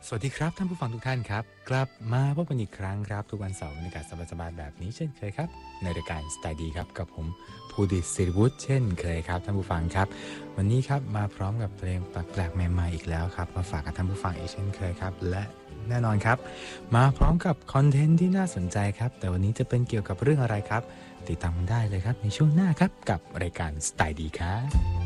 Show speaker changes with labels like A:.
A: สวัสดีครับท่านผู้ฟังทุกท่านครับกลับมาพบกันอีกครั้งครับทุกวันเสาร์ในอากาศสบายๆแบบนี้เช่นเคยครับในรายการสไตล์ดีครับกับผมภูดิษฐ์ศิริวุฒิเช่นเคยครับท่านผู้ฟังครับวันนี้ครับมาพร้อมกับเพลงแปลกๆใหม่ๆอีกแล้วครับมาฝากกับท่านผู้ฟังอีกเช่นเคยครับและแน่นอนครับมาพร้อมกับคอนเทนต์ที่น่าสนใจครับแต่วันนี้จะเป็นเกี่ยวกับเรื่องอะไรครับติดตามกันได้เลยครับในช่วงหน้าครับกับรายการสไตล์ดีครับ